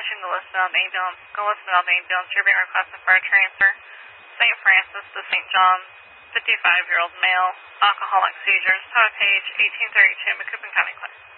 Washington Gillespie Jones, you're being requested for a transfer. St. Francis to St. John's, 55-year-old male, alcoholic seizures, total page 1832, Macoupin County Clinic.